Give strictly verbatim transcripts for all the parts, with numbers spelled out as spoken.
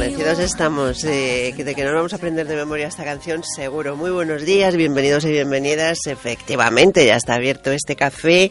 Convencidos estamos eh, de que nos vamos a aprender de memoria esta canción, seguro. Muy buenos días, bienvenidos y bienvenidas. Efectivamente, ya está abierto este café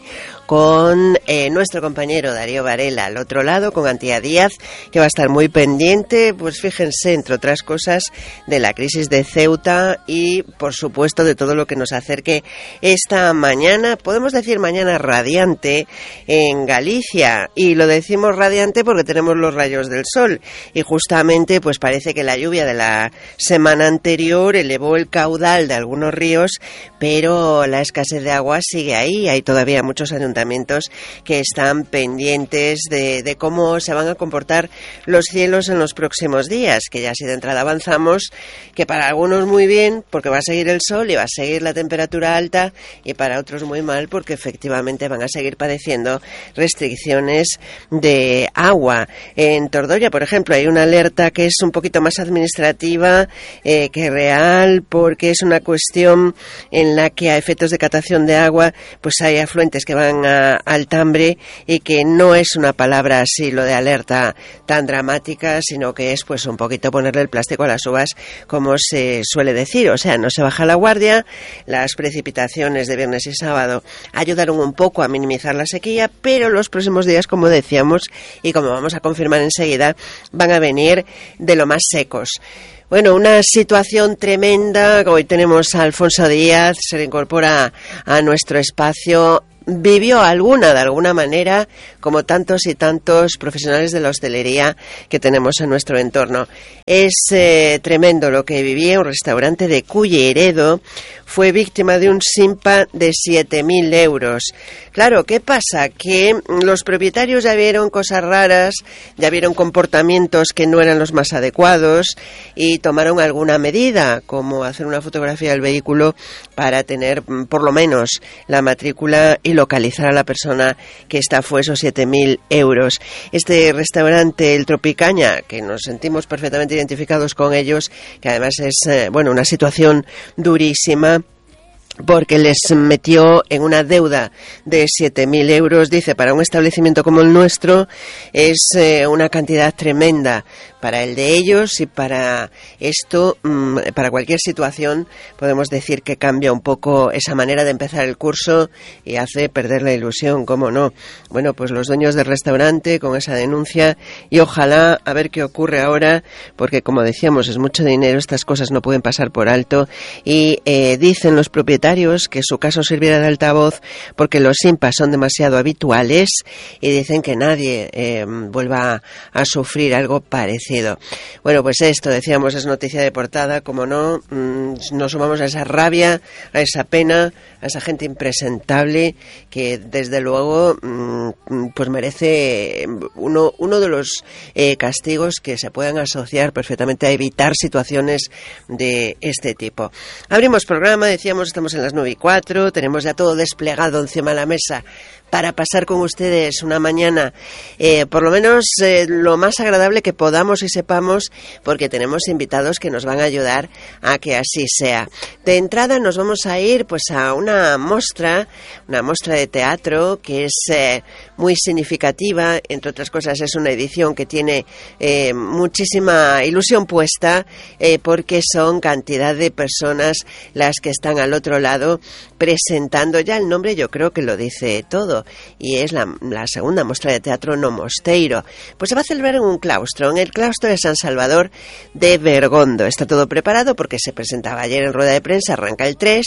con eh, nuestro compañero Darío Varela al otro lado, con Antía Díaz, que va a estar muy pendiente, pues fíjense, entre otras cosas, de la crisis de Ceuta y, por supuesto, de todo lo que nos acerque esta mañana, podemos decir mañana radiante en Galicia. Y lo decimos radiante porque tenemos los rayos del sol. Y justamente, pues parece que la lluvia de la semana anterior elevó el caudal de algunos ríos, pero la escasez de agua sigue ahí. Hay todavía muchos ayuntamientos que están pendientes de, de cómo se van a comportar los cielos en los próximos días, que ya si de entrada avanzamos, que para algunos muy bien, porque va a seguir el sol y va a seguir la temperatura alta, y para otros muy mal, porque efectivamente van a seguir padeciendo restricciones de agua. En Tordoya, por ejemplo, hay una alerta que es un poquito más administrativa eh, que real, porque es una cuestión en la que a efectos de captación de agua pues hay afluentes que van a, al Tambre, y que no es una palabra así lo de alerta tan dramática, sino que es pues un poquito ponerle el plástico a las uvas, como se suele decir. O sea, no se baja la guardia. Las precipitaciones de viernes y sábado ayudaron un poco a minimizar la sequía, pero los próximos días, como decíamos y como vamos a confirmar enseguida, van a venir de lo más secos. Bueno, una situación tremenda. Hoy tenemos a Alfonso Díaz, se incorpora a nuestro espacio. Vivió alguna, de alguna manera, como tantos y tantos profesionales de la hostelería que tenemos en nuestro entorno. Es eh, tremendo lo que vivía. Un restaurante de Culleredo fue víctima de un simpa de siete mil euros. Claro, ¿qué pasa? Que los propietarios ya vieron cosas raras, ya vieron comportamientos que no eran los más adecuados y tomaron alguna medida, como hacer una fotografía del vehículo para tener por lo menos la matrícula y localizar a la persona que estafó esos siete mil euros. Este restaurante, el Tropicaña, que nos sentimos perfectamente identificados con ellos, que además es eh, bueno, una situación durísima, porque les metió en una deuda de siete mil euros. Dice, para un establecimiento como el nuestro es eh, una cantidad tremenda para el de ellos, y para esto, mmm, para cualquier situación, podemos decir que cambia un poco esa manera de empezar el curso y hace perder la ilusión, ¿cómo no? Bueno, pues los dueños del restaurante con esa denuncia, y ojalá a ver qué ocurre ahora, porque como decíamos, es mucho dinero, estas cosas no pueden pasar por alto, y eh, dicen los propietarios que su caso sirviera de altavoz porque los simpas son demasiado habituales, y dicen que nadie eh, vuelva a sufrir algo parecido. Bueno, pues esto, decíamos, es noticia de portada, como no, mmm, nos sumamos a esa rabia, a esa pena, a esa gente impresentable que desde luego mmm, pues merece uno, uno de los eh, castigos que se puedan asociar perfectamente a evitar situaciones de este tipo. Abrimos programa, decíamos, estamos en las nueve y cuatro, tenemos ya todo desplegado encima de la mesa para pasar con ustedes una mañana, eh, por lo menos eh, lo más agradable que podamos y sepamos, porque tenemos invitados que nos van a ayudar a que así sea. De entrada nos vamos a ir pues a una muestra, una muestra de teatro que es eh, muy significativa. Entre otras cosas, es una edición que tiene eh, muchísima ilusión puesta, eh, porque son cantidad de personas las que están al otro lado presentando. Ya el nombre yo creo que lo dice todo, y es la, la segunda muestra de teatro No Mosteiro. Pues se va a celebrar en un claustro, en el claustro de San Salvador de Bergondo. Está todo preparado porque se presentaba ayer en rueda de prensa, arranca el tres,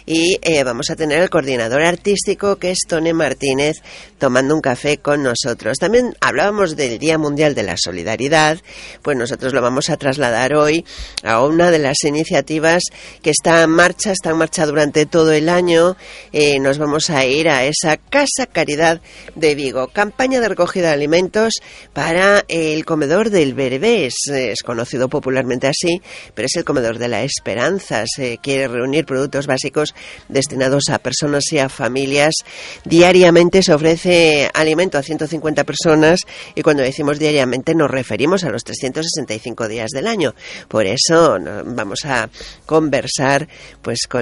y eh, vamos a tener el coordinador artístico, que es Tone Martínez, tomando un café con nosotros. También hablábamos del Día Mundial de la Solidaridad, pues nosotros lo vamos a trasladar hoy a una de las iniciativas que está en marcha, está en marcha durante todo el año. Eh, nos vamos a ir a esa Casa Caridad de Vigo, campaña de recogida de alimentos para el comedor del Berbés, es conocido popularmente así, pero es el comedor de la esperanza. Se quiere reunir productos básicos destinados a personas y a familias. Diariamente se ofrece alimento a ciento cincuenta personas, y cuando decimos diariamente nos referimos a los trescientos sesenta y cinco días del año. Por eso vamos a conversar pues con la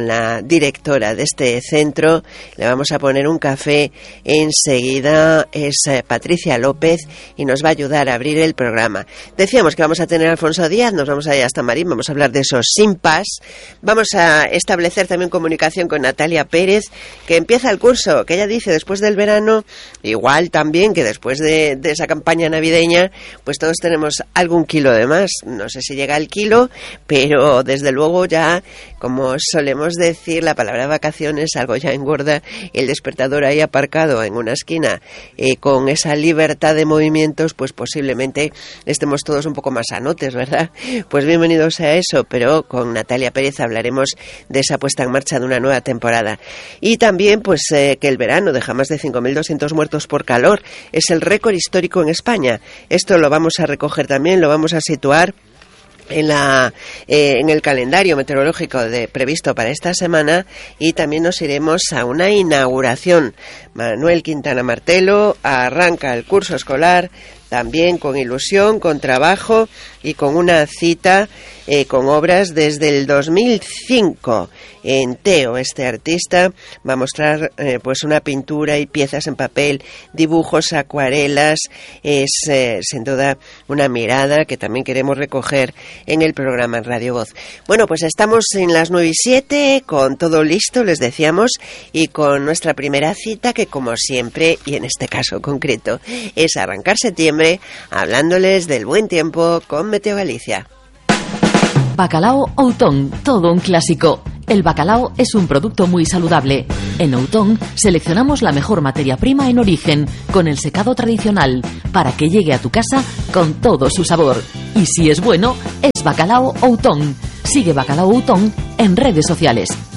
directora de este centro. Le vamos a poner un café enseguida. Es eh, Patricia López y nos va a ayudar a abrir el programa. Decíamos que vamos a tener a Alfonso Díaz, nos vamos a ir hasta Marín, vamos a hablar de esos SIMPAS. Vamos a establecer también comunicación con Natalia Pérez, que empieza el curso, que ella dice después del verano, igual también que después de, de esa campaña navideña, pues todos tenemos algún kilo de más. No sé si llega al kilo, pero desde luego ya, como solemos decir, la palabra vacaciones algo ya engorda. El despertador ahí aparcado en una esquina, eh, con esa libertad de movimientos, pues posiblemente estemos todos un poco más sanotes, ¿verdad? Pues bienvenidos a eso, pero con Natalia Pérez hablaremos de esa puesta en marcha de una nueva temporada. Y también, pues, eh, que el verano deja más de cinco mil doscientos muertos por calor. Es el récord histórico en España. Esto lo vamos a recoger también, lo vamos a situar en la eh, en el calendario meteorológico de, previsto para esta semana, y también nos iremos a una inauguración. Manuel Quintana Martelo arranca el curso escolar también con ilusión, con trabajo y con una cita eh, con obras desde el dos mil cinco. En Teo, este artista va a mostrar eh, pues una pintura y piezas en papel, dibujos, acuarelas. Es eh, sin duda una mirada que también queremos recoger en el programa en Radio Voz. Bueno, pues estamos en las nueve y siete, con todo listo, les decíamos, y con nuestra primera cita, que como siempre, y en este caso concreto, es arrancar septiembre hablándoles del buen tiempo con Meteo Galicia. Bacalao Outón, todo un clásico. El bacalao es un producto muy saludable. En Outón seleccionamos la mejor materia prima en origen, con el secado tradicional, para que llegue a tu casa con todo su sabor. Y si es bueno, es Bacalao Outón. Sigue Bacalao Outón en redes sociales.